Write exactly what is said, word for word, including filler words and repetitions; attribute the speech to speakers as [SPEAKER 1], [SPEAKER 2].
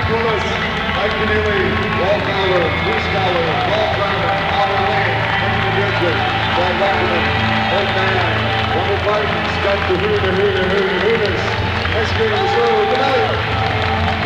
[SPEAKER 1] Mike Willis, Mike Keneally, Walt Fowler, Bruce Fowler, Paul Brown, Howard Lane, Benjamin Richard, Brad Wackerman, Old Man, Wendell Barton, Scott the Who, the Who, the Who, the Who, this. Next game of the show, good night.